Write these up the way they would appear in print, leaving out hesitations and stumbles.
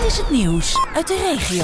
is het nieuws uit de regio.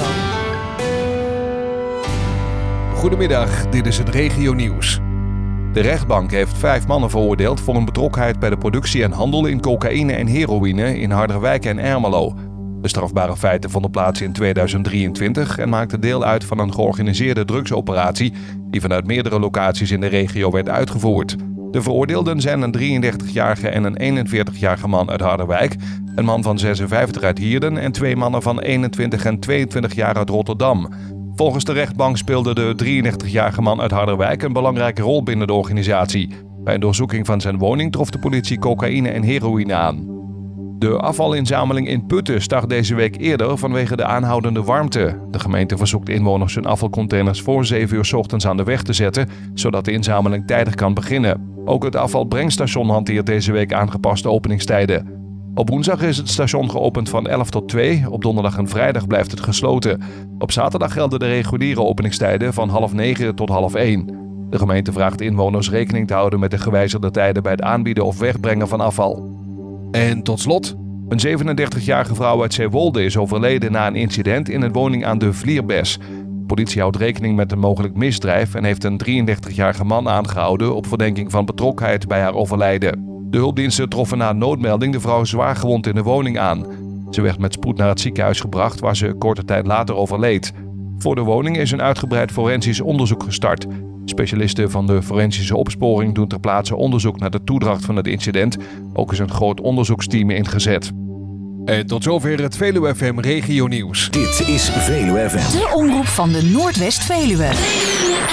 Goedemiddag, dit is het regionieuws. De rechtbank heeft 5 mannen veroordeeld voor een betrokkenheid bij de productie en handel in cocaïne en heroïne in Harderwijk en Ermelo. De strafbare feiten vonden plaats in 2023 en maakten deel uit van een georganiseerde drugsoperatie die vanuit meerdere locaties in de regio werd uitgevoerd. De veroordeelden zijn een 33-jarige en een 41-jarige man uit Harderwijk, een man van 56 uit Hierden en 2 mannen van 21 en 22 jaar uit Rotterdam. Volgens de rechtbank speelde de 33-jarige man uit Harderwijk een belangrijke rol binnen de organisatie. Bij een doorzoeking van zijn woning trof de politie cocaïne en heroïne aan. De afvalinzameling in Putten start deze week eerder vanwege de aanhoudende warmte. De gemeente verzoekt inwoners hun afvalcontainers voor 7 uur 's ochtends aan de weg te zetten, zodat de inzameling tijdig kan beginnen. Ook het afvalbrengstation hanteert deze week aangepaste openingstijden. Op woensdag is het station geopend van 11 tot 2, op donderdag en vrijdag blijft het gesloten. Op zaterdag gelden de reguliere openingstijden van 8:30 tot 12:30. De gemeente vraagt inwoners rekening te houden met de gewijzigde tijden bij het aanbieden of wegbrengen van afval. En tot slot, een 37-jarige vrouw uit Zeewolde is overleden na een incident in een woning aan de Vlierbes. De politie houdt rekening met een mogelijk misdrijf en heeft een 33-jarige man aangehouden op verdenking van betrokkenheid bij haar overlijden. De hulpdiensten troffen na een noodmelding de vrouw zwaar gewond in de woning aan. Ze werd met spoed naar het ziekenhuis gebracht waar ze korte tijd later overleed. Voor de woning is een uitgebreid forensisch onderzoek gestart. Specialisten van de forensische opsporing doen ter plaatse onderzoek naar de toedracht van het incident. Ook is een groot onderzoeksteam ingezet. En tot zover het Veluwe FM Regionieuws. Dit is Veluwe FM. De omroep van de Noordwest-Veluwe.